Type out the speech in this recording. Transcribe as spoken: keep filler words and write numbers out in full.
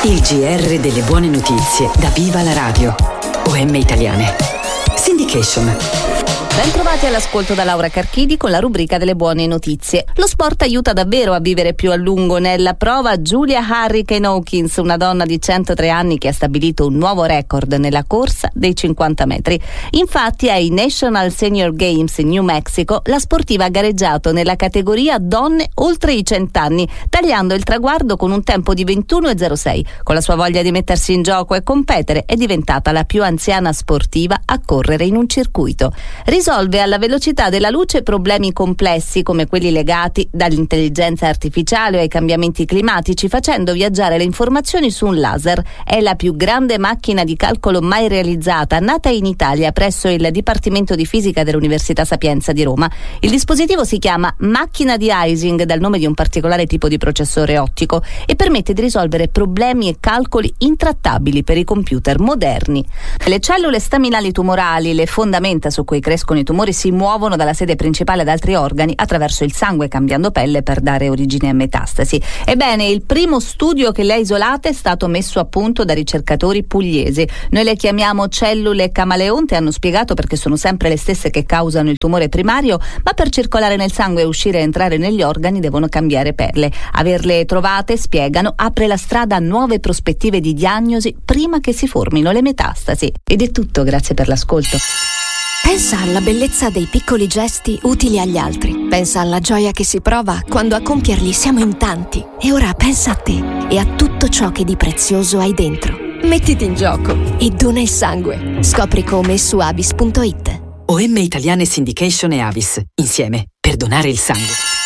Il G R delle buone notizie da Viva la Radio. O M Italiane. Syndication. Bentrovati all'ascolto da Laura Carchidi con la rubrica delle buone notizie. Lo sport aiuta davvero a vivere più a lungo. Nella prova Julia Hurricane Hawkins, una donna di centotré anni che ha stabilito un nuovo record nella corsa dei cinquanta metri. Infatti ai National Senior Games in New Mexico la sportiva ha gareggiato nella categoria donne oltre i cento anni, tagliando il traguardo con un tempo di ventuno e zero sei. Con la sua voglia di mettersi in gioco e competere è diventata la più anziana sportiva a correre in un circuito. Risolve alla velocità della luce problemi complessi come quelli legati dall'intelligenza artificiale o ai cambiamenti climatici, facendo viaggiare le informazioni su un laser. È la più grande macchina di calcolo mai realizzata, nata in Italia presso il Dipartimento di Fisica dell'Università Sapienza di Roma. Il dispositivo si chiama macchina di Ising, dal nome di un particolare tipo di processore ottico, e permette di risolvere problemi e calcoli intrattabili per i computer moderni. Le cellule staminali tumorali, le fondamenta su cui crescono i tumori, si muovono dalla sede principale ad altri organi attraverso il sangue, cambiando pelle per dare origine a metastasi. Ebbene, il primo studio che le ha isolate è stato messo a punto da ricercatori pugliesi. Noi le chiamiamo cellule camaleonte, hanno spiegato, perché sono sempre le stesse che causano il tumore primario, ma per circolare nel sangue e uscire e entrare negli organi devono cambiare pelle. Averle trovate, spiegano, apre la strada a nuove prospettive di diagnosi prima che si formino le metastasi. Ed è tutto, grazie per l'ascolto. Pensa alla bellezza dei piccoli gesti utili agli altri. Pensa alla gioia che si prova quando a compierli siamo in tanti. E ora pensa a te e a tutto ciò che di prezioso hai dentro. Mettiti in gioco e dona il sangue. Scopri come su avis punto it. O M Italiane Syndication e Avis. Insieme per donare il sangue.